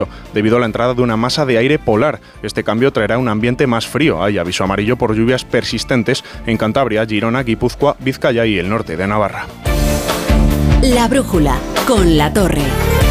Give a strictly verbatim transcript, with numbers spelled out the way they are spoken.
debido a la entrada de una masa de aire polar. Este cambio traerá un ambiente más frío. Hay aviso amarillo por lluvias persistentes en Cantabria, Girona, Guipúzcoa, Vizcaya y el norte de Navarra. La brújula con La Torre.